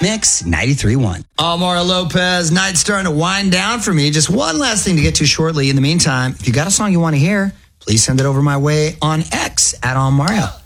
Mix 93.1. Mario Lopez, night's starting to wind down for me. Just one last thing to get to shortly. In the meantime, if you got a song you want to hear, please send it over my way on X @OnMario.